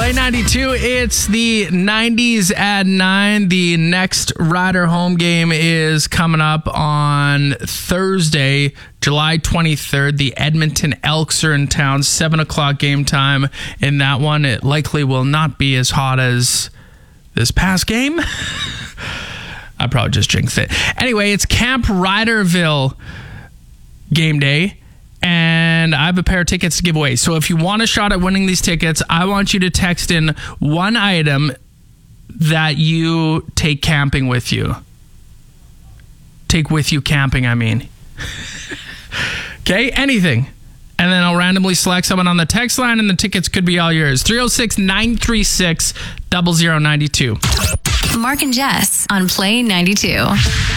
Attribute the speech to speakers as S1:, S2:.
S1: Play 92, it's the 90s at 9. The next Rider home game is coming up on Thursday, July 23rd. The Edmonton Elks are in town, 7 o'clock game time. In that one, it likely will not be as hot as this past game. I probably just jinxed it. Anyway, it's Camp Riderville game day. And I have a pair of tickets to give away. So if you want a shot at winning these tickets, I want you to text in one item that you take camping with you. Take with you camping, I mean. Okay, anything. And then I'll randomly select someone on the text line, and the tickets could be all yours. 306-936-0092.
S2: Mark and Jess on Play 92.